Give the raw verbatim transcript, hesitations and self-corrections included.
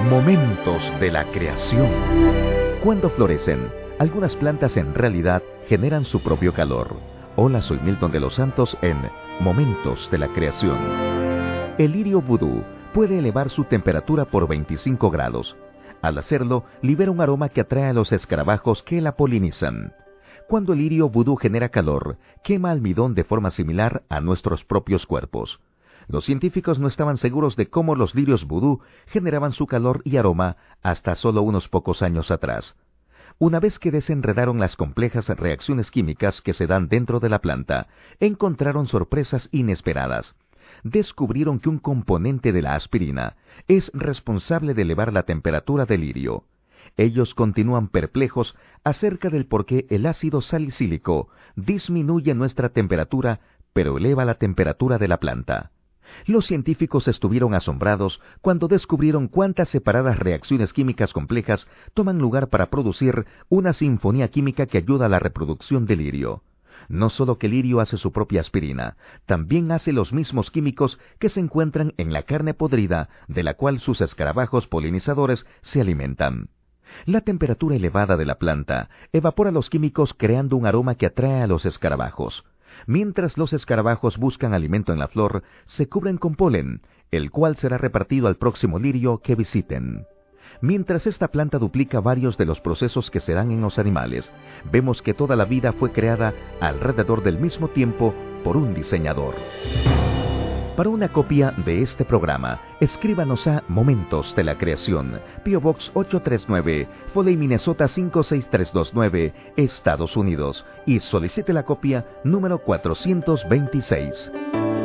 Momentos de la creación. Cuando florecen, algunas plantas en realidad generan su propio calor. Hola, soy Milton de los Santos en Momentos de la creación. El lirio vudú puede elevar su temperatura por veinticinco grados. Al hacerlo, libera un aroma que atrae a los escarabajos que la polinizan. Cuando el lirio vudú genera calor, quema almidón de forma similar a nuestros propios cuerpos. Los científicos no estaban seguros de cómo los lirios vudú generaban su calor y aroma hasta solo unos pocos años atrás. Una vez que desenredaron las complejas reacciones químicas que se dan dentro de la planta, encontraron sorpresas inesperadas. Descubrieron que un componente de la aspirina es responsable de elevar la temperatura del lirio. Ellos continúan perplejos acerca del por qué el ácido salicílico disminuye nuestra temperatura, pero eleva la temperatura de la planta. Los científicos estuvieron asombrados cuando descubrieron cuántas separadas reacciones químicas complejas toman lugar para producir una sinfonía química que ayuda a la reproducción del lirio. No solo que el lirio hace su propia aspirina, también hace los mismos químicos que se encuentran en la carne podrida, de la cual sus escarabajos polinizadores se alimentan. La temperatura elevada de la planta evapora los químicos creando un aroma que atrae a los escarabajos. Mientras los escarabajos buscan alimento en la flor, se cubren con polen, el cual será repartido al próximo lirio que visiten. Mientras esta planta duplica varios de los procesos que se dan en los animales, vemos que toda la vida fue creada alrededor del mismo tiempo por un diseñador. Para una copia de este programa, escríbanos a Momentos de la Creación, P O Box ocho tres nueve, Foley, Minnesota cinco seis tres dos nueve, Estados Unidos, y solicite la copia número cuatrocientos veintiséis.